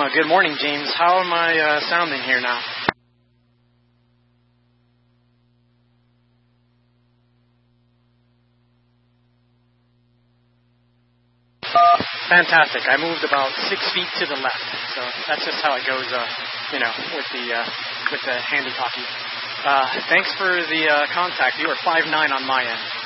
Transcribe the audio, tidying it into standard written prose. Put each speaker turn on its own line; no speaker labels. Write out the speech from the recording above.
Good morning, James. How am I sounding here now? Fantastic. I moved about 6 feet to the left, so that's just how it goes, with the handy talkie. Thanks for the contact. You are 5'9" on my end.